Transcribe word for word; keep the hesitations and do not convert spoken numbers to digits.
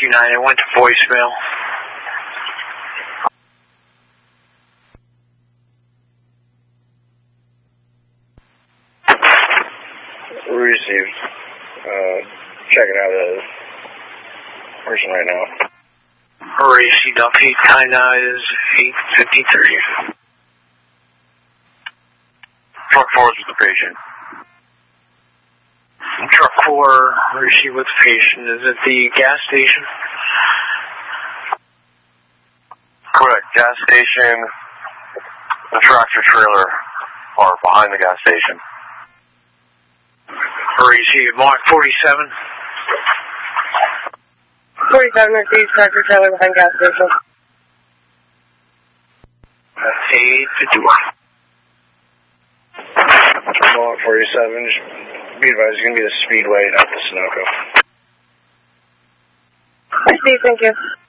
Rescue nine, it went to voicemail. We received. Uh, checking out a person right now. Received update time now is eight fifty-three. Truck four is with the patient. Truck four, received with the patient. Is it the gas station? Correct. Gas station, the tractor trailer are behind the gas station. Received Mark forty-seven. forty-seven received tractor trailer behind gas station. That's eight fifty-one. Mark forty-seven, just be advised, it's going to be the Speedway, not the Sunoco. Received, thank you.